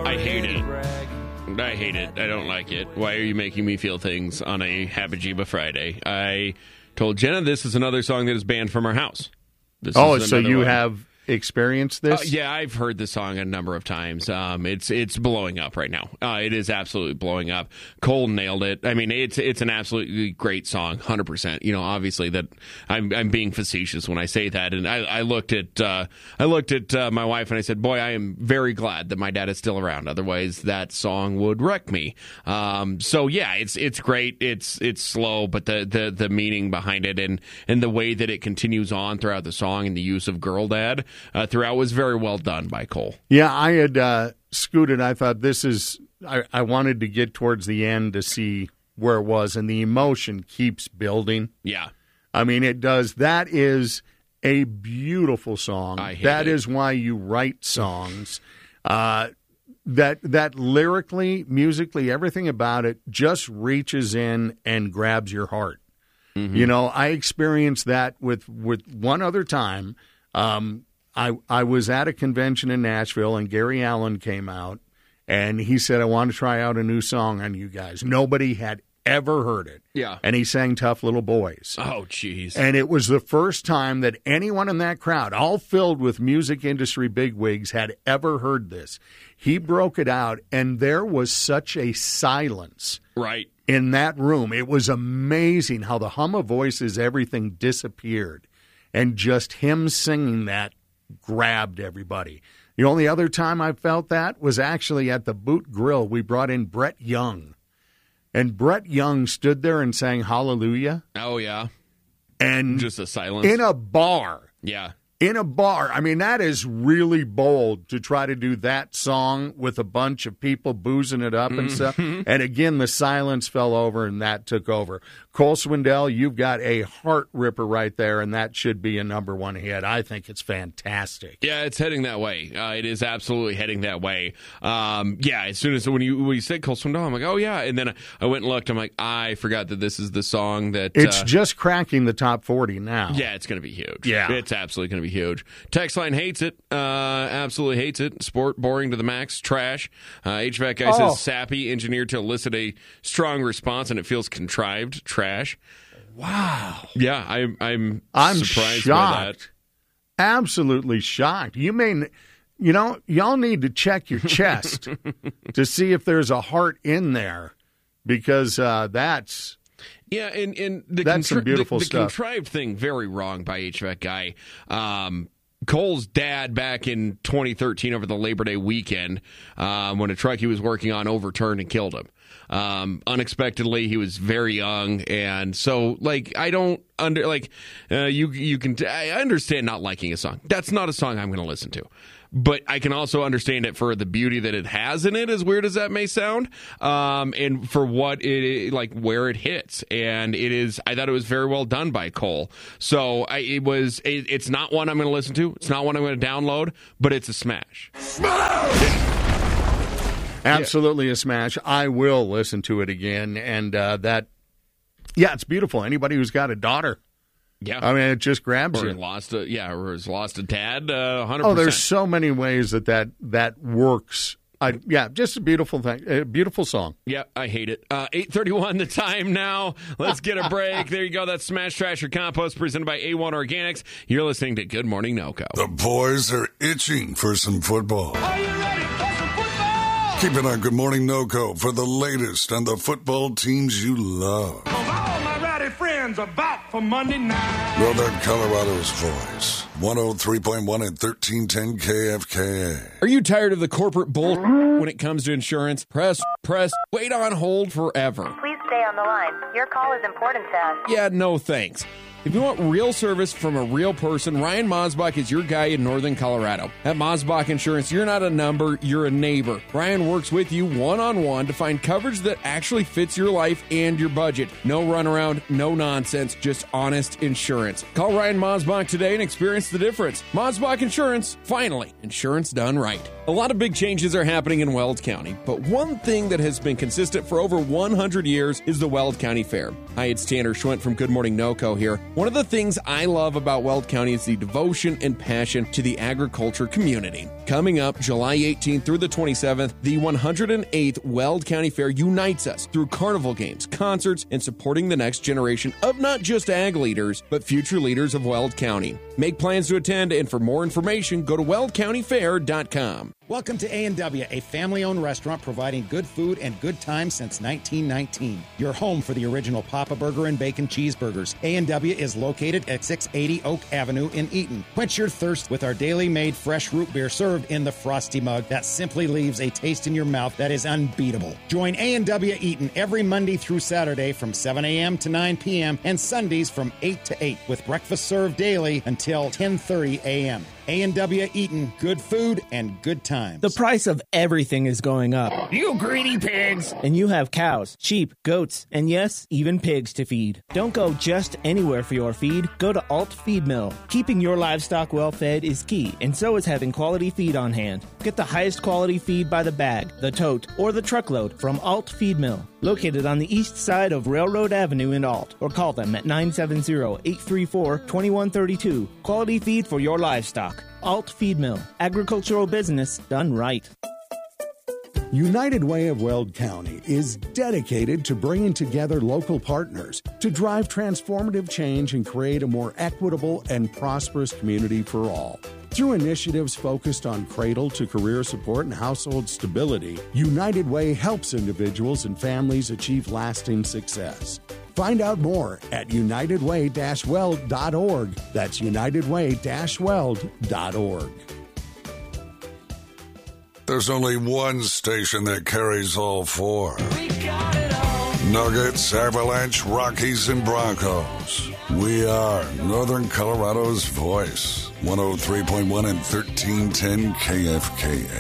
I hate it. I hate it. I don't like it. Why are you making me feel things on a Habajiba Friday? I told Jenna this is another song that is banned from our house. So you have experienced this? Yeah, I've heard this song a number of times. It's blowing up right now. It is absolutely blowing up. Cole nailed it. I mean, it's an absolutely great song, 100%. You know, obviously that I'm being facetious when I say that. And I looked at my wife and I said, "Boy, I am very glad that my dad is still around. Otherwise, that song would wreck me." So yeah, it's great. It's slow, but the meaning behind it and the way that it continues on throughout the song and the use of "Girl Dad" throughout was very well done by Cole. Yeah, I had scooted. I thought this is. I wanted to get towards the end to see where it was, and the emotion keeps building. Yeah, I mean it does. That is a beautiful song. That is why you write songs. That lyrically, musically, everything about it just reaches in and grabs your heart. Mm-hmm. You know, I experienced that with one other time. I was at a convention in Nashville, and Gary Allan came out, and he said, "I want to try out a new song on you guys." Nobody had ever heard it. Yeah. And he sang Tough Little Boys. Oh, jeez. And it was the first time that anyone in that crowd, all filled with music industry bigwigs, had ever heard this. He broke it out, and there was such a silence. Right. In that room. It was amazing how the hum of voices, everything disappeared. And just him singing that grabbed everybody. The only other time I felt that was actually at the Boot Grill. We brought in Brett Young. And Brett Young stood there and sang Hallelujah. Oh, yeah. And just a silence. In a bar. Yeah. In a bar. I mean, that is really bold to try to do that song with a bunch of people boozing it up and stuff. And again, the silence fell over and that took over. Cole Swindell, you've got a heart ripper right there, and that should be a number one hit. I think it's fantastic. Yeah, it's heading that way. It is absolutely heading that way. Yeah, as soon as when you said Cole Swindell, I'm like, oh yeah, and then I went and looked. I'm like, I forgot that this is the song that it's just cracking the top 40 now. Yeah, it's going to be huge. Yeah, it's absolutely going to be huge. Text line hates it. Absolutely hates it. Sport boring to the max. Trash. HVAC guy says sappy, engineered to elicit a strong response, and it feels contrived. Trash. Wow. Yeah, I'm surprised shocked. by that. Absolutely shocked. Y'all need to check your chest to see if there's a heart in there, because that's. Yeah, and that's some beautiful stuff. The contrived thing, very wrong by HVAC guy. Cole's dad back in 2013 over the Labor Day weekend, when a truck he was working on overturned and killed him. Unexpectedly, he was very young, and so I understand not liking a song. That's not a song I'm going to listen to. But I can also understand it for the beauty that it has in it, as weird as that may sound, and for what it where it hits. And it is. I thought it was very well done by Cole. So it's not one I'm going to listen to. It's not one I'm going to download. But it's a smash. Absolutely a smash. I will listen to it again, and it's beautiful. Anybody who's got a daughter. Yeah, I mean, it just grabs you. Or has lost a dad, 100%. Oh, there's so many ways that works. Just a beautiful thing, a beautiful song. Yeah, I hate it. 8:31 the time now. Let's get a break. There you go. That's Smash Trash or Compost presented by A1 Organics. You're listening to Good Morning NoCo. The boys are itching for some football. Are you ready for some football? Keep it on Good Morning NoCo for the latest on the football teams you love. Friends are back for Monday night. Northern Colorado's voice. 103.1 and 1310 KFKA. Are you tired of the corporate bull when it comes to insurance? Press, wait on hold forever. Please stay on the line. Your call is important to us. Yeah, no thanks. If you want real service from a real person, Ryan Mosbach is your guy in Northern Colorado. At Mosbach Insurance, you're not a number, you're a neighbor. Ryan works with you one-on-one to find coverage that actually fits your life and your budget. No runaround, no nonsense, just honest insurance. Call Ryan Mosbach today and experience the difference. Mosbach Insurance, finally, insurance done right. A lot of big changes are happening in Weld County, but one thing that has been consistent for over 100 years is the Weld County Fair. Hi, it's Tanner Schwent from Good Morning NoCo here. One of the things I love about Weld County is the devotion and passion to the agriculture community. Coming up July 18th through the 27th, the 108th Weld County Fair unites us through carnival games, concerts, and supporting the next generation of not just ag leaders, but future leaders of Weld County. Make plans to attend, and for more information, go to weldcountyfair.com. Welcome to A&W, a family-owned restaurant providing good food and good times since 1919. Your home for the original Papa Burger and Bacon Cheeseburgers. A&W is located at 680 Oak Avenue in Eaton. Quench your thirst with our daily made fresh root beer served in the frosty mug that simply leaves a taste in your mouth that is unbeatable. Join A&W Eaton every Monday through Saturday from 7 a.m. to 9 p.m. and Sundays from 8 to 8 with breakfast served daily until 10:30 a.m. A&W Eaton, good food and good times. The price of everything is going up. You greedy pigs! And you have cows, sheep, goats, and yes, even pigs to feed. Don't go just anywhere for your feed. Go to Alt Feed Mill. Keeping your livestock well fed is key, and so is having quality feed on hand. Get the highest quality feed by the bag, the tote, or the truckload from Alt Feed Mill. Located on the east side of Railroad Avenue in Alt, or call them at 970-834-2132. Quality feed for your livestock. Alt Feed Mill. Agricultural business done right. United Way of Weld County is dedicated to bringing together local partners to drive transformative change and create a more equitable and prosperous community for all. Through initiatives focused on cradle-to-career support and household stability, United Way helps individuals and families achieve lasting success. Find out more at unitedway-weld.org. That's unitedway-weld.org. There's only one station that carries all four. We got it all. Nuggets, Avalanche, Rockies, and Broncos. We are Northern Colorado's voice. 103.1 and 1310 KFKA.